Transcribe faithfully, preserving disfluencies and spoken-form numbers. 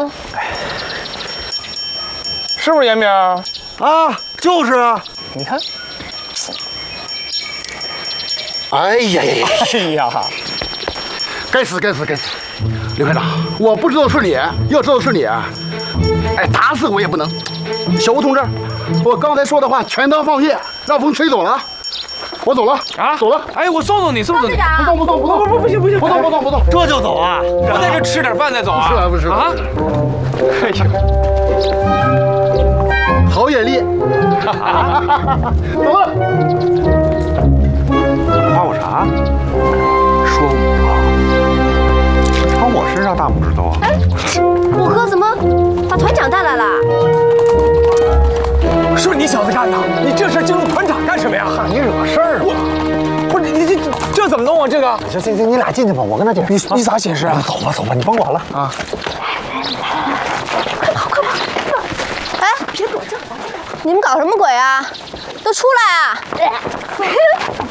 吗？是不是严明？啊， 就是啊。 你看。 哎呀呀呀！ 哎呀， 该死该死该死！刘排长，我不知道是你，要知道是你，哎，打死我也不能。小吴同志，我刚才说的话全当放屁，让风吹走了。我走了啊，走了。 哎，我送送你，送送你。 不动不动不动， 不不不行不行， 不动不动不动， 这就走啊？ 我在这吃点饭再走啊。 是啊不是啊？ 哎呀， 好眼力。走了。 夸我啥？说我朝我身上大拇指头啊？ 哎，我哥怎么把团长带来了？ 是你小子干的！你这事惊动团长干什么呀？ 你惹事儿了？ 不是你这这怎么弄啊？这个行行行，你俩进去吧，我跟他解释。 你你咋解释啊？ 走吧走吧，你甭管了啊。 快跑快跑！哎，别躲，正好。你们搞什么鬼啊？都出来啊！